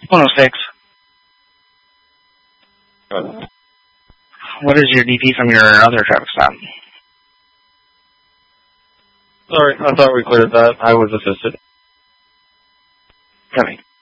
106. Good. What is your DP from your other traffic stop? Sorry, I thought we cleared that. I was assisted. Coming.